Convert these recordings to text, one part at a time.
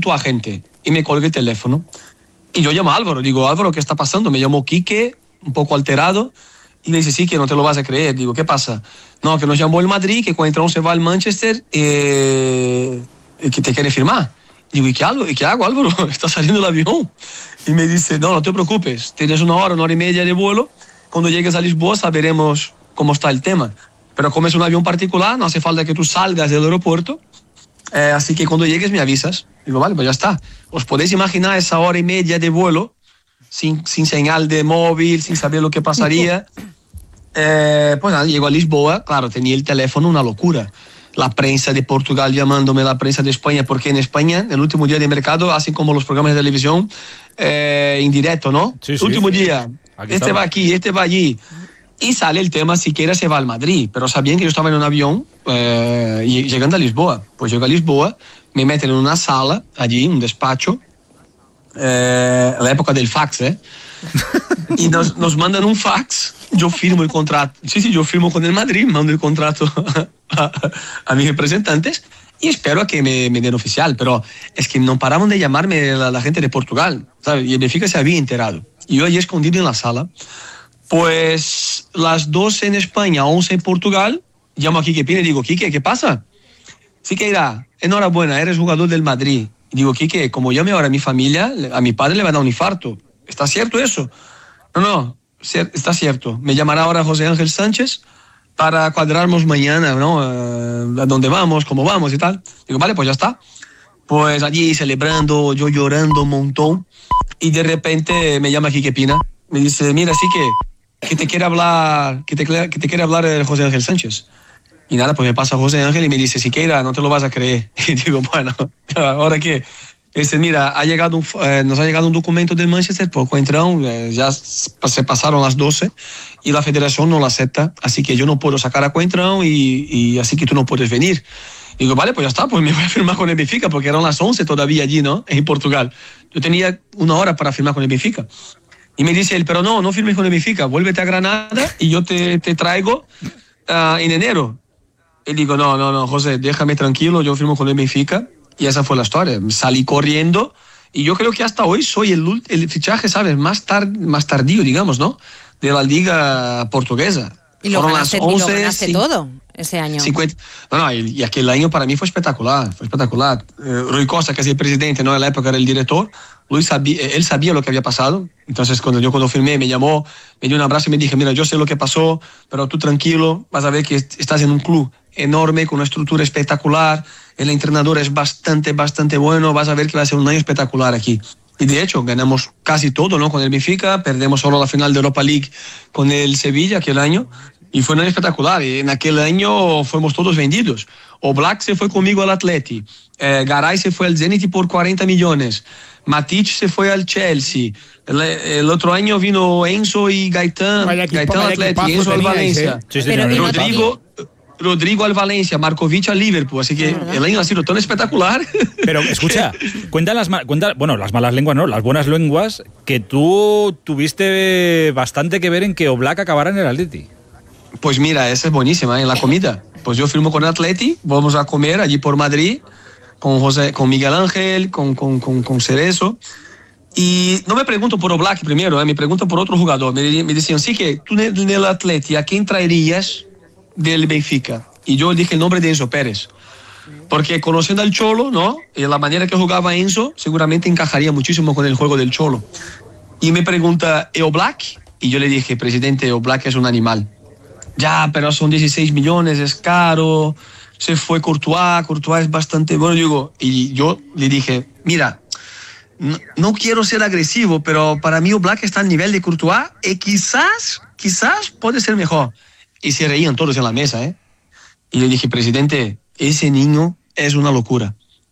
tu agente. Y me colga el teléfono. Y yo llamo a Álvaro, digo, Álvaro, ¿qué está pasando? Me llamó Quique, un poco alterado, y me dice, sí, que no te lo vas a creer. Digo, ¿qué pasa? No, que nos llamó el Madrid, que cuando entramos se va al Manchester, que te quiere firmar. Digo, ¿y qué hago, Álvaro? Está saliendo el avión. Y me dice, no te preocupes, tienes una hora y media de vuelo, cuando llegues a Lisboa saberemos cómo está el tema. Pero como es un avión particular, no hace falta que tú salgas del aeropuerto, así que cuando llegues me avisas. Digo, vale, pues ya está. ¿Os podéis imaginar esa hora y media de vuelo, sin señal de móvil, sin saber lo que pasaría? Pues nada, llego a Lisboa, claro, tenía el teléfono una locura. La prensa de Portugal llamándome, la prensa de España, porque en España, el último día de mercado, hacen como los programas de televisión, en directo, ¿no? Sí, el último día, este va aquí, este va allí. Y sale el tema, siquiera se va al Madrid, pero sabían que yo estaba en un avión y llegando a Lisboa. Pues llego a Lisboa, me meten en una sala, allí, un despacho, la época del fax, y nos mandan un fax, yo firmo el contrato, sí, yo firmo con el Madrid, mando el contrato a mis representantes y espero a que me den oficial, pero es que no paraban de llamarme la gente de Portugal, ¿sabes? Y el Benfica se había enterado. Y yo allí escondido en la sala, pues las 12 en España, 11 en Portugal, llamo a Quique Pina y digo, Quique, ¿qué pasa? Siqueira, enhorabuena, eres jugador del Madrid. Y digo, Quique, como llame ahora a mi familia, a mi padre le va a dar un infarto. ¿Está cierto eso? No, está cierto. Me llamará ahora José Ángel Sánchez para cuadrarnos mañana, ¿no? A dónde vamos, cómo vamos y tal. Digo, vale, pues ya está. Pues allí celebrando, yo llorando un montón. Y de repente me llama Quique Pina. Me dice, mira, sí que te quiere hablar, que te quiere hablar José Ángel Sánchez. Y nada, pues me pasa José Ángel y me dice, Siqueira, no te lo vas a creer. Y digo, bueno, ¿ahora qué? Dice, mira, nos ha llegado un documento de Manchester por Coentrão, ya se pasaron las 12 y la federación no lo acepta, así que yo no puedo sacar a Coentrão y así que tú no puedes venir. Digo, vale, pues ya está, pues me voy a firmar con el Benfica porque eran las 11 todavía allí, ¿no? En Portugal. Yo tenía una hora para firmar con el Benfica. Y me dice él, pero no firmes con el Benfica, vuélvete a Granada y yo te traigo en enero. Y digo, no, José, déjame tranquilo, yo firmo con el Benfica. Y esa fue la historia. Salí corriendo y yo creo que hasta hoy soy el fichaje, ¿sabes? Más tardío, digamos, ¿no? De la liga portuguesa. Y lo ganaste todo ese año. 50, y aquel año para mí fue espectacular. Rui Costa, que es el presidente, ¿no? En la época era el director. Él sabía lo que había pasado. Entonces, cuando firmé, me llamó, me dio un abrazo y me dije, mira, yo sé lo que pasó, pero tú tranquilo, vas a ver que estás en un club enorme, con una estructura espectacular, el entrenador es bastante bueno, vas a ver que va a ser un año espectacular aquí. Y de hecho, ganamos casi todo, ¿no? Con el Benfica, perdemos solo la final de Europa League con el Sevilla aquel año, y fue un año espectacular. Y en aquel año fuimos todos vendidos. Oblak se fue conmigo al Atleti, Garay se fue al Zenit por 40 millones, Matic se fue al Chelsea, el otro año vino Enzo y Gaitán al Atleti, Enzo al Valencia, Rodrigo al Valencia, Markovic al Liverpool, así que el año ha sido tan espectacular. Pero escucha, cuenta las malas lenguas, no, las buenas lenguas, que tú tuviste bastante que ver en que Oblak acabara en el Atleti. Pues mira, esa es buenísima, en la comida. Pues yo firmo con el Atleti, vamos a comer allí por Madrid, con Miguel Ángel, con Cerezo. Y no me pregunto por Oblak primero, me pregunto por otro jugador. Me decían, sí, que tú en el Atleti, ¿a quién traerías del Benfica? Y yo dije el nombre de Enzo Pérez, porque conociendo al Cholo, ¿no? Y la manera que jugaba Enzo seguramente encajaría muchísimo con el juego del Cholo. Y me pregunta, ¿y Oblak? Y yo le dije, presidente, Oblak es un animal. Ya, pero son 16 millones, es caro. Se fue Courtois es bastante bueno. Y yo le dije, mira, no quiero ser agresivo, pero para mí Oblak está al nivel de Courtois y quizás puede ser mejor. Y se reían todos en la mesa, ¿eh? Y le dije, presidente, ese niño es una locura.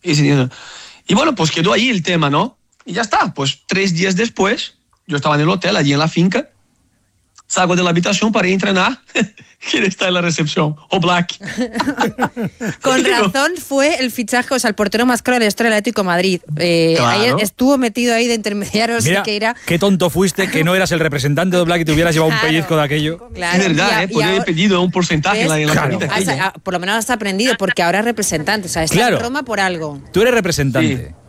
Y bueno, pues quedó ahí el tema, ¿no? Y ya está, pues 3 días después, yo estaba en el hotel, allí en la finca, salgo de la habitación para ir a entrenar. ¿Quién está en la recepción? Oblak. Con razón fue el fichaje, o sea, el portero más caro de la historia del Atlético de Madrid. Claro. Ahí estuvo metido ahí de intermediario. Mira, qué tonto fuiste que no eras el representante de Oblak y te hubieras llevado un pellizco de aquello. Claro. Es verdad, podría haber pedido un porcentaje en la claro. Por lo menos has aprendido, porque ahora es representante. O sea, está en Roma por algo. Tú eres representante. Sí.